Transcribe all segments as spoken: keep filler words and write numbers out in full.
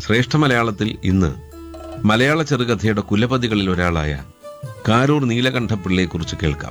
ശ്രേഷ്ഠ മലയാളത്തിൽ ഇന്ന് മലയാള ചെറുകഥയുടെ കുലപതികളിൽ ഒരാളായ കാരൂർ നീലകണ്ഠപിള്ളയെക്കുറിച്ച് കേൾക്കാം.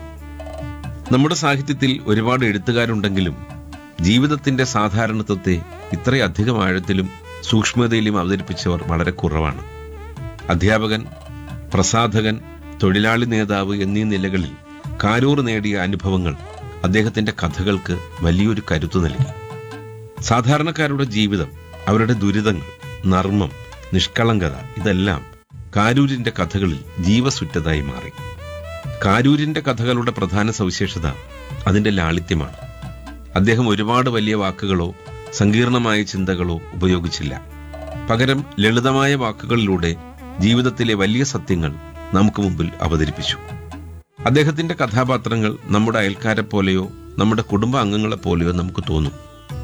നമ്മുടെ സാഹിത്യത്തിൽ ഒരുപാട് എഴുത്തുകാരുണ്ടെങ്കിലും ജീവിതത്തിന്റെ സാധാരണത്വത്തെ ഇത്രയധികം ആഴത്തിലും സൂക്ഷ്മതയിലും അവതരിപ്പിച്ചവർ വളരെ കുറവാണ്. അധ്യാപകൻ, പ്രസാധകൻ, തൊഴിലാളി നേതാവ് എന്നീ നിലകളിൽ കാരൂർ നേടിയ അനുഭവങ്ങൾ അദ്ദേഹത്തിന്റെ കഥകൾക്ക് വലിയൊരു കരുത്തു നൽകി. സാധാരണക്കാരുടെ ജീവിതം, അവരുടെ ദുരിതങ്ങൾ, നർമ്മം, നിഷ്കളങ്കത ഇതെല്ലാം കാരൂരിന്റെ കഥകളിൽ ജീവസുറ്റതായി മാറി. കാരൂരിന്റെ കഥകളുടെ പ്രധാന സവിശേഷത അതിന്റെ ലാളിത്യമാണ്. അദ്ദേഹം ഒരുപാട് വലിയ വാക്കുകളോ സങ്കീർണമായ ചിന്തകളോ ഉപയോഗിച്ചില്ല. പകരം ലളിതമായ വാക്കുകളിലൂടെ ജീവിതത്തിലെ വലിയ സത്യങ്ങൾ നമുക്ക് മുമ്പിൽ അവതരിപ്പിച്ചു. അദ്ദേഹത്തിന്റെ കഥാപാത്രങ്ങൾ നമ്മുടെ അയൽക്കാരെ പോലെയോ നമ്മുടെ കുടുംബ അംഗങ്ങളെ പോലെയോ നമുക്ക് തോന്നും.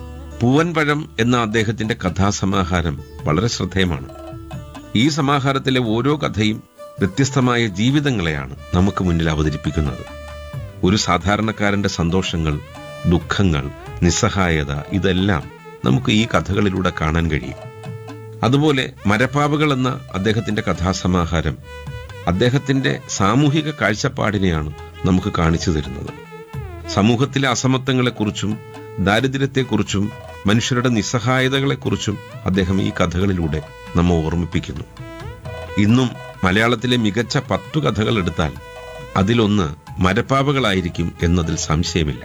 പൂവൻപഴം എന്ന അദ്ദേഹത്തിന്റെ കഥാസമാഹാരം വളരെ ശ്രദ്ധേയമാണ്. ഈ സമാഹാരത്തിലെ ഓരോ കഥയും വ്യത്യസ്തമായ ജീവിതങ്ങളെയാണ് നമുക്ക് മുന്നിൽ അവതരിപ്പിക്കുന്നത്. ഒരു സാധാരണക്കാരന്റെ സന്തോഷങ്ങൾ, ദുഃഖങ്ങൾ, നിസ്സഹായത ഇതെല്ലാം നമുക്ക് ഈ കഥകളിലൂടെ കാണാൻ കഴിയും. അതുപോലെ മരപ്പാവകൾ എന്ന അദ്ദേഹത്തിന്റെ കഥാസമാഹാരം അദ്ദേഹത്തിന്റെ സാമൂഹിക കാഴ്ചപ്പാടിനെയാണ് നമുക്ക് കാണിച്ചു തരുന്നത്. സമൂഹത്തിലെ അസമത്വങ്ങളെക്കുറിച്ചും ദാരിദ്ര്യത്തെക്കുറിച്ചും മനുഷ്യരുടെ നിസ്സഹായതകളെക്കുറിച്ചും അദ്ദേഹം ഈ കഥകളിലൂടെ നമ്മെ ഓർമ്മിപ്പിക്കുന്നു. ഇന്നും മലയാളത്തിലെ മികച്ച പത്തു കഥകൾ എടുത്താൽ അതിലൊന്ന് മരപ്പാവകളായിരിക്കും എന്നതിൽ സംശയമില്ല.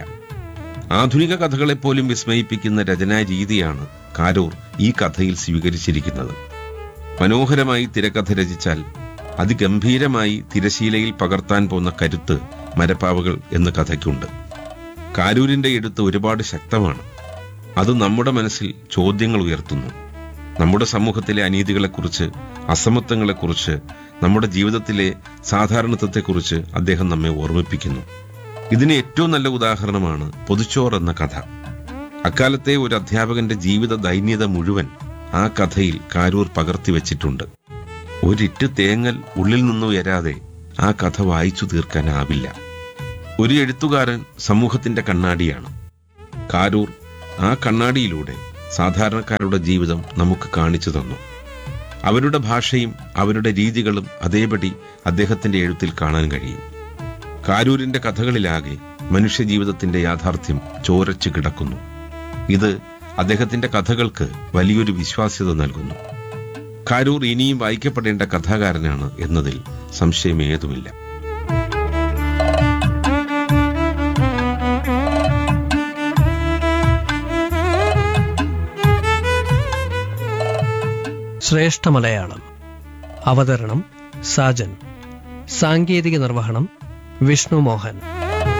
ആധുനിക കഥകളെപ്പോലും വിസ്മയിപ്പിക്കുന്ന രചനാ രീതിയാണ് കാരൂർ ഈ കഥയിൽ സ്വീകരിച്ചിരിക്കുന്നത്. മനോഹരമായി തിരക്കഥ രചിച്ചാൽ അതിഗംഭീരമായി തിരശീലയിൽ പകർത്താൻ പോന്ന കരുത്ത് മരപ്പാവകൾ എന്ന കഥയ്ക്കുണ്ട്. കാരൂരിന്റെ എഴുത്ത് ഒരുപാട് ശക്തമാണ്. അത് നമ്മുടെ മനസ്സിൽ ചോദ്യങ്ങൾ ഉയർത്തുന്നു. നമ്മുടെ സമൂഹത്തിലെ അനീതികളെക്കുറിച്ച്, അസമത്വങ്ങളെക്കുറിച്ച്, നമ്മുടെ ജീവിതത്തിലെ സാധാരണത്വത്തെക്കുറിച്ച് അദ്ദേഹം നമ്മെ ഓർമ്മിപ്പിക്കുന്നു. ഇതിന് ഏറ്റവും നല്ല ഉദാഹരണമാണ് പൊതിച്ചോർ എന്ന കഥ. അക്കാലത്തെ ഒരു അധ്യാപകന്റെ ജീവിത ദൈന്യത മുഴുവൻ ആ കഥയിൽ കാരൂർ പകർത്തി വച്ചിട്ടുണ്ട്. ഒരിറ്റ് തേങ്ങൽ ഉള്ളിൽ നിന്നുയരാതെ ആ കഥ വായിച്ചു തീർക്കാനാവില്ല. ഒരു എഴുത്തുകാരൻ സമൂഹത്തിന്റെ കണ്ണാടിയാണ്. കാരൂർ ആ കണ്ണാടിയിലൂടെ സാധാരണക്കാരുടെ ജീവിതം നമുക്ക് കാണിച്ചു തന്നു. അവരുടെ ഭാഷയും അവരുടെ രീതികളും അതേപടി അദ്ദേഹത്തിന്റെ എഴുത്തിൽ കാണാൻ കഴിയും. കാരൂരിന്റെ കഥകളിലാകെ മനുഷ്യജീവിതത്തിന്റെ യാഥാർത്ഥ്യം ചോരച്ചു കിടക്കുന്നു. ഇത് അദ്ദേഹത്തിന്റെ കഥകൾക്ക് വലിയൊരു വിശ്വാസ്യത നൽകുന്നു. കാരൂർ ഇനിയും വായിക്കപ്പെടേണ്ട കഥാകാരനാണ് എന്നതിൽ സംശയമേതുമില്ല. ശ്രേഷ്ഠ മലയാളം. അവതരണം സാജൻ. സാങ്കേതിക നിർവഹണം വിഷ്ണു മോഹൻ.